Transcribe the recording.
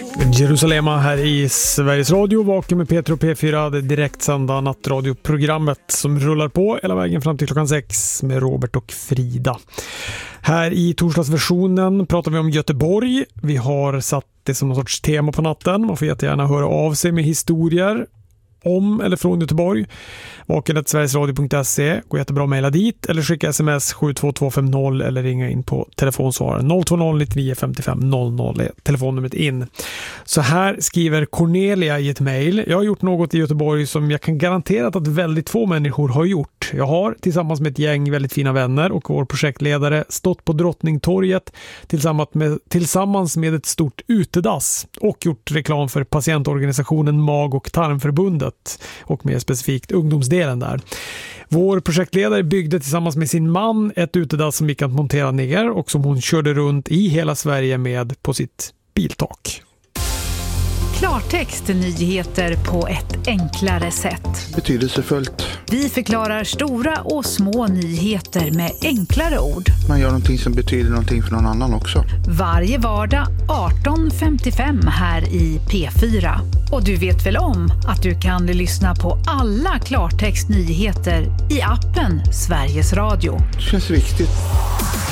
Jerusalema här i Sveriges Radio, vaken med Peter och P4, det direktsända nattradioprogrammet som rullar på hela vägen fram till klockan 6 med Robert och Frida. Här i torsdagsversionen pratar vi om Göteborg. Vi har satt det som någon sorts tema på natten. Man får jättegärna höra av sig med historier om eller från Göteborg. vaken@sverigesradio.se. Går jättebra att mejla dit eller skicka sms 72250 eller ringa in på telefonsvaren 020 99 55 00 är telefonnumret in. Så här skriver Cornelia i ett mejl. Jag har gjort något i Göteborg som jag kan garantera att väldigt få människor har gjort. Jag har tillsammans med ett gäng väldigt fina vänner och vår projektledare stått på Drottningtorget tillsammans med ett stort utedass och gjort reklam för patientorganisationen Mag- och tarmförbundet och mer specifikt ungdomsdelen där. Vår projektledare byggde tillsammans med sin man ett utedass som gick att montera ner och som hon körde runt i hela Sverige med på sitt biltak. Klartext, nyheter på ett enklare sätt. Betydelsefullt. Vi förklarar stora och små nyheter med enklare ord. Man gör någonting som betyder någonting för någon annan också. Varje vardag 18:55 här i P4. Och du vet väl om att du kan lyssna på alla Klartext nyheter i appen Sveriges Radio. Det känns viktigt.